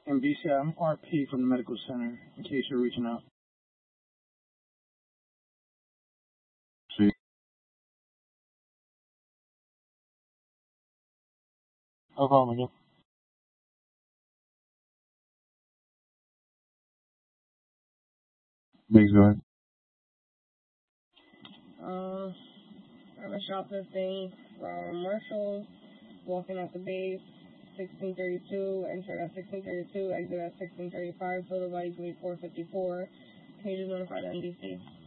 And BC, I'm RP from the medical center, in case you're reaching out. See. No problem again. Biggs, go ahead. I'm a shoplifting from Marshall, walking out the base, 1632, entered at 1632, exit at 1635, total body gonna be 454. Can you just notify the NDC?